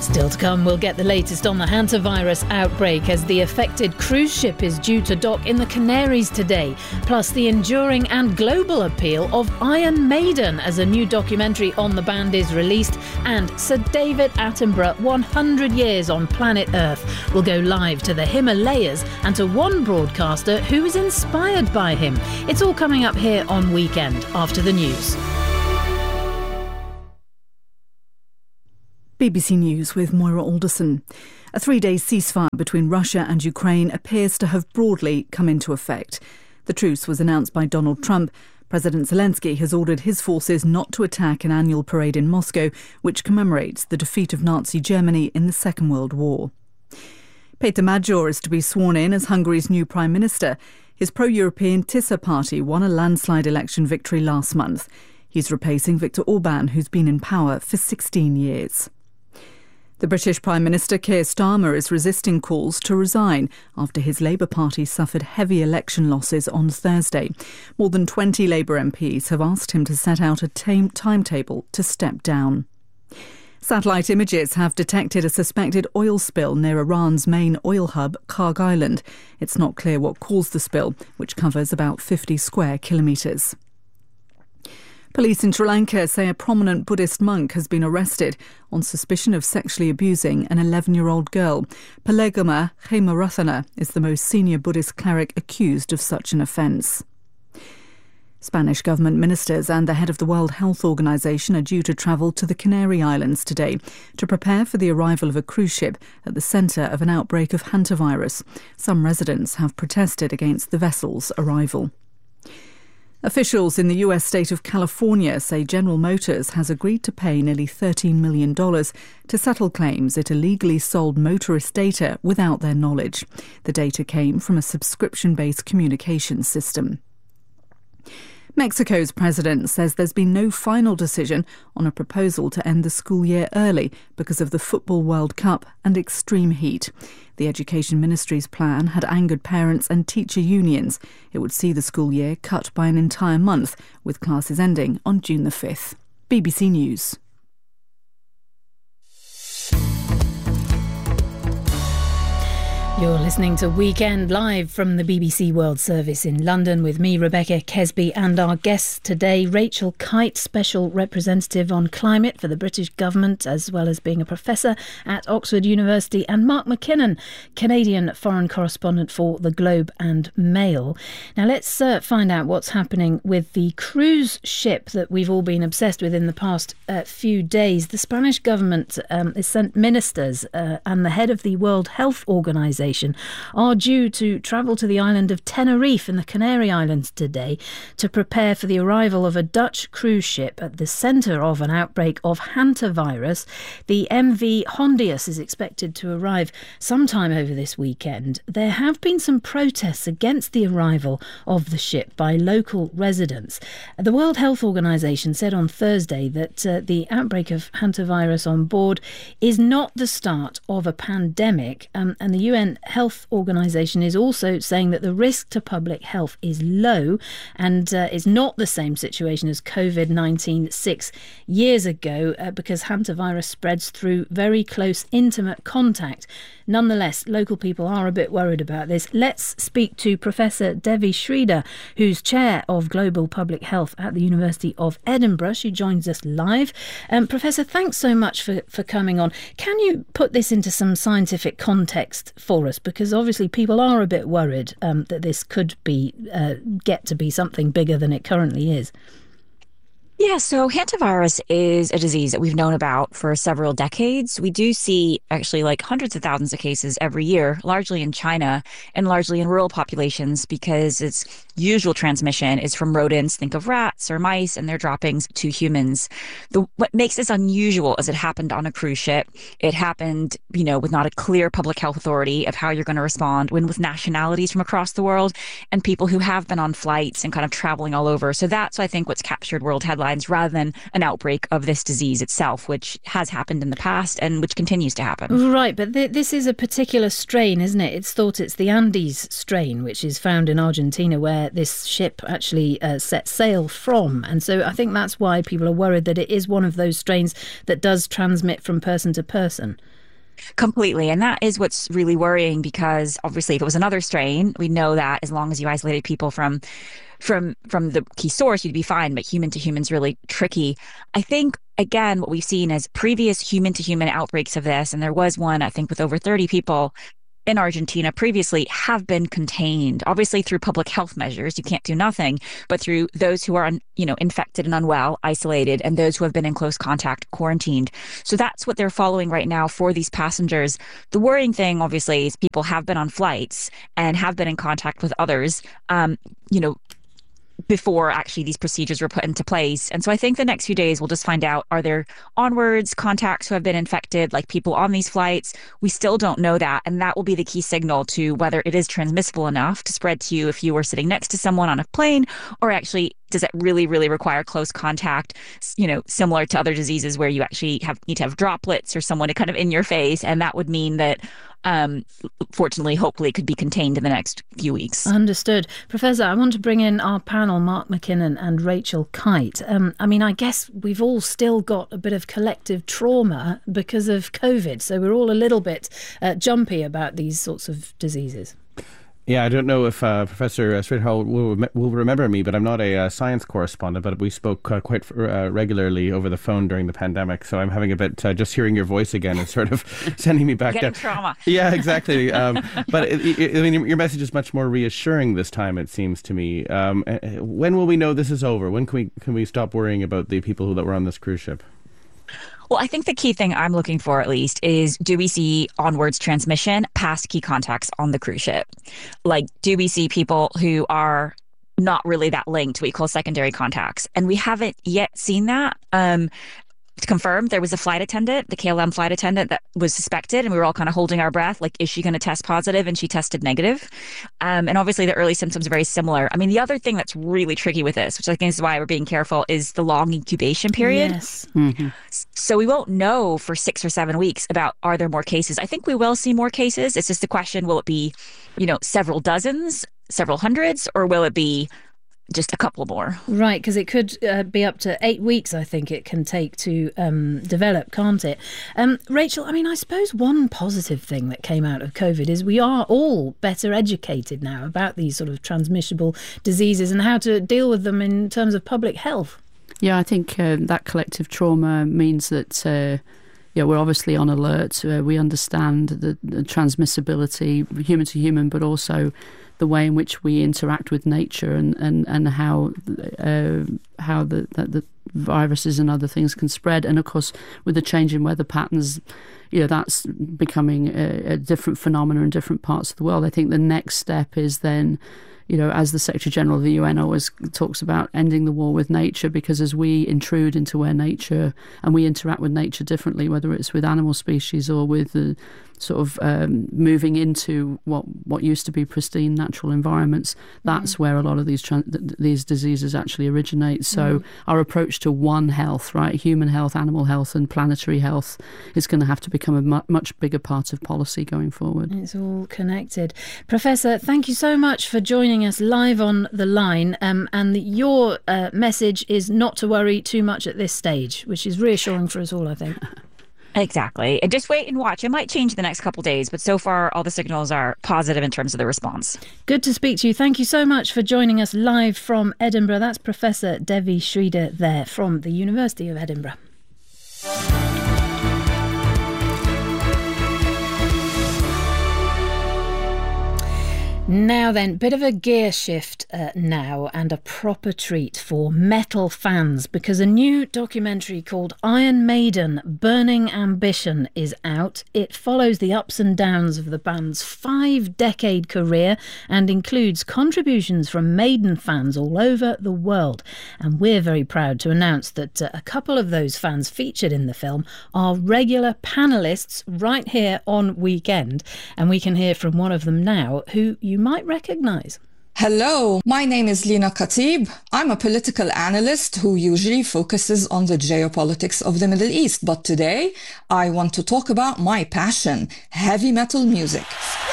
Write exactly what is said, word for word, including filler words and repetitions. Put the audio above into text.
Still to come, we'll get the latest on the hantavirus outbreak as the affected cruise ship is due to dock in the Canaries today. Plus, the enduring and global appeal of Iron Maiden as a new documentary on the band is released. And Sir David Attenborough, one hundred years on planet Earth, will go live to the Himalayas and to one broadcaster who was inspired by him. It's all coming up here on Weekend after the news. B B C News with Moira Alderson. A three-day ceasefire between Russia and Ukraine appears to have broadly come into effect. The truce was announced by Donald Trump. President Zelensky has ordered his forces not to attack an annual parade in Moscow, which commemorates the defeat of Nazi Germany in the Second World War. Peter Magyar is to be sworn in as Hungary's new Prime Minister. His pro-European Tisza party won a landslide election victory last month. He's replacing Viktor Orbán, who's been in power for sixteen years. The British Prime Minister Keir Starmer is resisting calls to resign after his Labour Party suffered heavy election losses on Thursday. More than twenty Labour M Ps have asked him to set out a tame timetable to step down. Satellite images have detected a suspected oil spill near Iran's main oil hub, Karg Island. It's not clear what caused the spill, which covers about fifty square kilometres. Police in Sri Lanka say a prominent Buddhist monk has been arrested on suspicion of sexually abusing an eleven-year-old girl. Palegama Hemarathana is the most senior Buddhist cleric accused of such an offence. Spanish government ministers and the head of the World Health Organization are due to travel to the Canary Islands today to prepare for the arrival of a cruise ship at the centre of an outbreak of hantavirus. Some residents have protested against the vessel's arrival. Officials in the U S state of California say General Motors has agreed to pay nearly thirteen million dollars to settle claims it illegally sold motorist data without their knowledge. The data came from a subscription-based communications system. Mexico's president says there's been no final decision on a proposal to end the school year early because of the Football World Cup and extreme heat. The Education Ministry's plan had angered parents and teacher unions. It would see the school year cut by an entire month, with classes ending on June the fifth. B B C News. You're listening to Weekend live from the B B C World Service in London with me, Rebecca Kesby, and our guests today, Rachel Kite, Special Representative on Climate for the British Government, as well as being a professor at Oxford University, and Mark McKinnon, Canadian Foreign Correspondent for The Globe and Mail. Now let's uh, find out what's happening with the cruise ship that we've all been obsessed with in the past uh, few days. The Spanish government um, has sent ministers uh, and the head of the World Health Organization are due to travel to the island of Tenerife in the Canary Islands today to prepare for the arrival of a Dutch cruise ship at the centre of an outbreak of hantavirus. The M V Hondius is expected to arrive sometime over this weekend. There have been some protests against the arrival of the ship by local residents. The World Health Organization said on Thursday that uh, the outbreak of hantavirus on board is not the start of a pandemic, um, and the U N Health Organization is also saying that the risk to public health is low and uh, is not the same situation as COVID nineteen six years ago uh, because hantavirus spreads through very close, intimate contact. Nonetheless, local people are a bit worried about this. Let's speak to Professor Devi Sridhar, who's Chair of Global Public Health at the University of Edinburgh. She joins us live. Um, Professor, thanks so much for, for coming on. Can you put this into some scientific context for us? Because obviously people are a bit worried um, that this could be uh, get to be something bigger than it currently is. Yeah, so hantavirus is a disease that we've known about for several decades. We do see actually like hundreds of thousands of cases every year, largely in China and largely in rural populations because its usual transmission is from rodents, think of rats or mice, and their droppings to humans. The, what makes this unusual is it happened on a cruise ship. It happened, you know, with not a clear public health authority of how you're going to respond, when with nationalities from across the world and people who have been on flights and kind of traveling all over. So that's, I think, what's captured world headlines headlines rather than an outbreak of this disease itself, which has happened in the past and which continues to happen. Right, but th- this is a particular strain, isn't it? It's thought it's the Andes strain, which is found in Argentina, where this ship actually uh, set sail from. And so I think that's why people are worried that it is one of those strains that does transmit from person to person. Completely. And that is what's really worrying, because obviously if it was another strain, we know that as long as you isolated people from from from the key source, you'd be fine. But human to human is really tricky. I think, again, what we've seen is previous human to human outbreaks of this, and there was one, I think, with over thirty people in Argentina previously, have been contained, obviously through public health measures. You can't do nothing, but through those who are, you know, infected and unwell, isolated, and those who have been in close contact, quarantined. So that's what they're following right now for these passengers. The worrying thing, obviously, is people have been on flights and have been in contact with others, um, you know, before actually these procedures were put into place. And so I think the next few days we'll just find out, are there onwards contacts who have been infected, like people on these flights? We still don't know that. And that will be the key signal to whether it is transmissible enough to spread to you if you were sitting next to someone on a plane, or actually does it really, really require close contact, you know, similar to other diseases where you actually have need to have droplets or someone kind of in your face. And that would mean that Um, fortunately, hopefully, it could be contained in the next few weeks. Understood. Professor, I want to bring in our panel, Mark McKinnon and Rachel Kite. Um, I mean, I guess we've all still got a bit of collective trauma because of COVID, so we're all a little bit uh, jumpy about these sorts of diseases. Yeah, I don't know if uh, Professor Streethall will, will remember me, but I'm not a uh, science correspondent, but we spoke uh, quite uh, regularly over the phone during the pandemic, so I'm having a bit, uh, just hearing your voice again is sort of sending me back Getting down. trauma. Yeah, exactly. Um, but it, it, I mean, your message is much more reassuring this time, it seems to me. Um, when will we know this is over? When can we can we stop worrying about the people who, that were on this cruise ship? Well, I think the key thing I'm looking for, at least, is do we see onwards transmission past key contacts on the cruise ship? Like, do we see people who are not really that linked, what we call secondary contacts? And we haven't yet seen that. Um, to confirm, there was a flight attendant, the K L M flight attendant, that was suspected, and we were all kind of holding our breath, like, is she going to test positive? And she tested negative. Um, and obviously the early symptoms are very similar. I mean, the other thing that's really tricky with this, which I think is why we're being careful, is the long incubation period. Yes. Mm-hmm. So we won't know for six or seven weeks about, are there more cases? I think we will see more cases. It's just a question, will it be, you know, several dozens, several hundreds, or will it be just a couple more? Right, because it could uh, be up to eight weeks, I think it can take to um, develop, can't it? Um, Rachel, I mean, I suppose one positive thing that came out of COVID is we are all better educated now about these sort of transmissible diseases and how to deal with them in terms of public health. Yeah, I think uh, that collective trauma means that uh, yeah, we're obviously on alert. Uh, we understand the, the transmissibility, human to human, but also the way in which we interact with nature, and and and how uh, how the, the the viruses and other things can spread. And of course, with the change in weather patterns, you know, that's becoming a, a different phenomenon in different parts of the world. I think the next step is then, you know, as the Secretary General of the U N always talks about, ending the war with nature, because as we intrude into where nature, and we interact with nature differently, whether it's with animal species or with the sort of um, moving into what what used to be pristine natural environments, that's mm-hmm. where a lot of these trans- these diseases actually originate. So mm-hmm. our approach to One Health, right, human health, animal health and planetary health, is going to have to become a mu- much bigger part of policy going forward. It's all connected. Professor, thank you so much for joining us live on the line, um, and your uh, message is not to worry too much at this stage, which is reassuring for us all, I think. Exactly. And just wait and watch. It might change the next couple of days, but so far all the signals are positive in terms of the response. Good to speak to you. Thank you so much for joining us live from Edinburgh. That's Professor Devi Sridhar there from the University of Edinburgh. Now then, bit of a gear shift uh, now, and a proper treat for metal fans, because a new documentary called Iron Maiden Burning Ambition is out. It follows the ups and downs of the band's five-decade career and includes contributions from Maiden fans all over the world. And we're very proud to announce that uh, a couple of those fans featured in the film are regular panellists right here on Weekend, and we can hear from one of them now, who you You might recognise. Hello, my name is Lina Khatib. I'm a political analyst who usually focuses on the geopolitics of the Middle East. But today, I want to talk about my passion, heavy metal music.